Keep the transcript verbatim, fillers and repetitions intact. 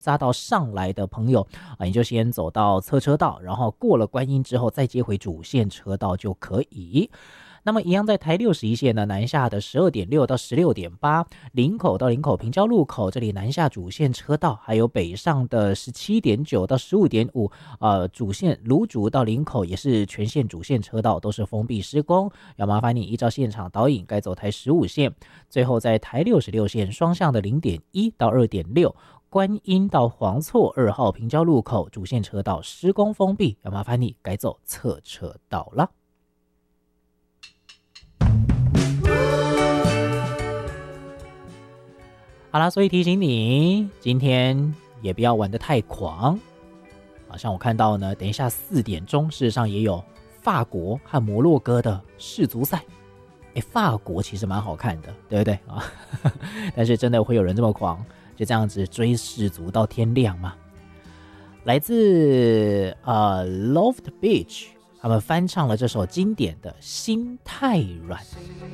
匝道上来的朋友啊，你就先走到侧车道，然后过了观音之后再接回主线车道就可以。那么一样在台六十一线呢，南下的十二点六到十六点八，林口到林口平交路口这里南下主线车道，还有北上的十七点九到十五点五，呃，主线芦竹到林口也是全线主线车道都是封闭施工，要麻烦你依照现场导引该走台十五线。最后在台六十六线双向的零点一到二点六。观音到黄厝二号平交路口主线车道施工封闭，要麻烦你改走侧车道了。好啦，所以提醒你，今天也不要玩得太狂。好像我看到呢，等一下四点钟，事实上也有法国和摩洛哥的世足赛。哎，法国其实蛮好看的，对不对啊？但是真的会有人这么狂？就这样子追世足到天亮嘛。来自呃 Loft Beach， 他们翻唱了这首经典的《心太软》。